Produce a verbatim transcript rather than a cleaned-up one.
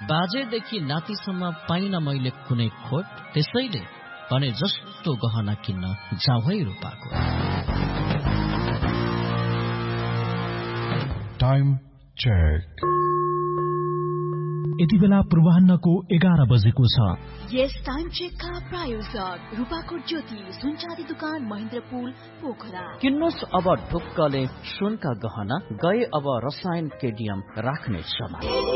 बाजेदेखि नातिसम्म पाइन मैले कुनै खोट, त्यसैले भने जस्तो गहना किन्न जाऊ है रूपाको। Time check. यति बेला पूर्वाह्नको एघार बजेको छ। यस टाइम चेकका प्रायोजक रूपाकोट ज्योति सुनचाँदी दुकान महेन्द्रपुल पोखरा। किन्नुस् अब ढुक्कले सुनका गहना, गए अब रसायन केडियम राख्ने समय।